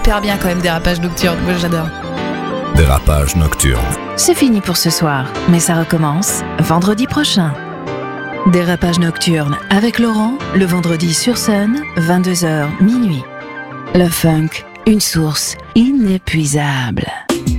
hyper bien quand même, Dérapage Nocturne. Moi, j'adore. Dérapage Nocturne. C'est fini pour ce soir, mais ça recommence vendredi prochain. Dérapage Nocturne avec Laurent, le vendredi sur Sun, 22h minuit. Le funk, une source inépuisable.